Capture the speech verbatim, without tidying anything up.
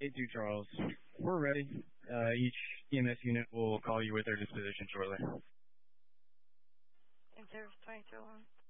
eight two Charles. We're ready. Uh, each E M S unit will call you with their disposition shortly. In service twenty-two oh one.